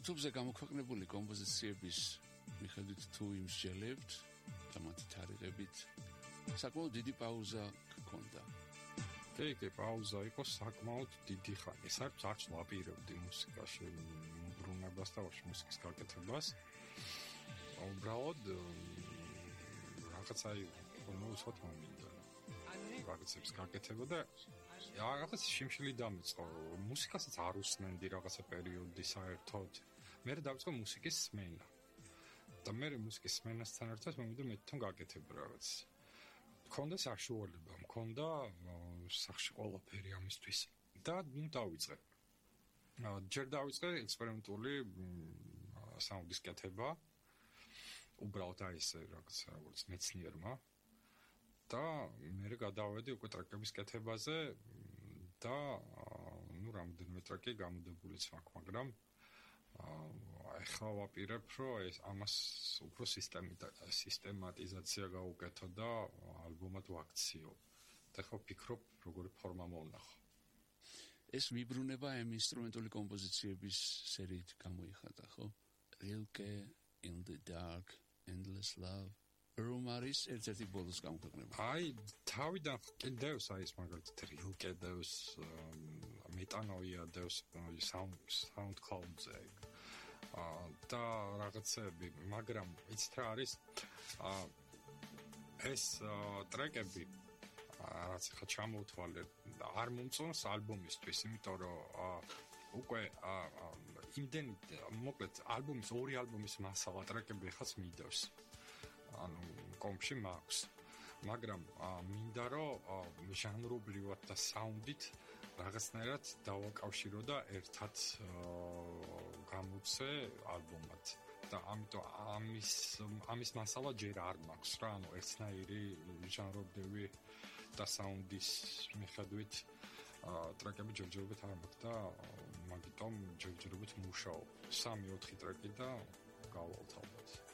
YouTube-ზე გამოქვეყნებული კომპოზიციების მიხედვით თუ იმსჯელებთ და მათი თარიღებით საკმაოდ დიდი პაუზა გქონდა. კი, პაუზა იყო საკმაოდ დიდი ხანი. საერთოდ არც ვაპირებდი მუსიკაში ბრუნებას და მუსიკის გაკეთებას. უბრალოდ რაღაცა უცბად მომინდა. რაღაცებს გაკეთება და რაღაც შიმშილი დამეწყო. მუსიკასაც არ უსმენდი რაღაცა პერიოდი საერთოდ. მე დავიწყე მუსიკის სმენა. და მე მუსიკის სმენასთან ერთად მომიდა მე თან გაკეთება რაღაც. მქონდა საშუალება, მქონდა სახში ყველაფერი ამისთვის და დავიწყე. ჯერ დავიწყე ექსპერიმენტული საუნდის კეთება. უბრალოდ ეს რაღაცა როგორც მეცნიერმა და მე გადავედი უკვე ტრეკების კეთებაზე და რამდენიმე ტრეკი გამოდებულიც მაქვს, მაგრამ ახლა ვაპირებ, რომ ეს ამას უფრო სისტემატიზაცია გავუკეთო და ალბომად ვაქციო. და ხო ვფიქრობ, როგორი ფორმა მოვნახო. ეს მიბრუნება ამ ინსტრუმენტული კომპოზიციების სერიით გამოიხატა, ხო? Rilke, In the Dark, Endless Love. რომ არის ერთ-ერთი ბოლოს გამოქვეყნებული. აი, თავიდან კიდევს ის მაგალითად Rilke დევს, მეტანოია დევს SoundCloud-ზე. და რაღაცები, მაგრამ იცით რა არის? ეს ტრეკები რაც ხა ჩამოვთვალე, არ მომწონს ალბომისთვის, იმიტომ რომ უკვე იმდენი მოკლედ ალბომის ორი ალბომის მასალა ტრეკები ხაც მიდევს. კომპში მაქვს. მაგრამ მინდა რომ ჟანრობრივად და საუნდით რაღაცნაირად დავაკავშირო და ერთად გამოცე ალბომად. და ამიტომ ამის მასალა ჯერ არ მაქვს რა, ერთნაირი ჟანრობრივი და საუნდის მიხედვით ტრეკები ჯერჯერობით არ მაქვს და მაგიტომ ჯერჯერობით მუშაობ. 3-4 ტრეკი და გავვალთ ალბათ.